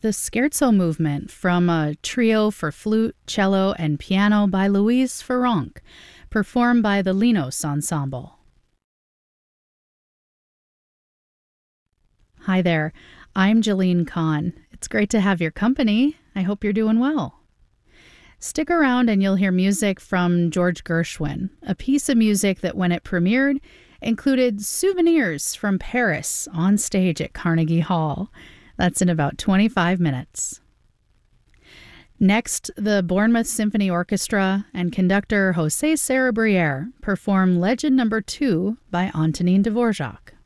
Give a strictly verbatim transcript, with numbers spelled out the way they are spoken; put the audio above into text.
the Scherzo movement from a trio for flute, cello, and piano by Louise Ferronk, performed by the Linos Ensemble. Hi there, I'm Jalene Kahn. It's great to have your company. I hope you're doing well. Stick around and you'll hear music from George Gershwin, a piece of music that when it premiered included souvenirs from Paris on stage at Carnegie Hall. That's in about twenty-five minutes. Next, the Bournemouth Symphony Orchestra and conductor José Sarabrière perform Legend Number two by Antonin Dvorak.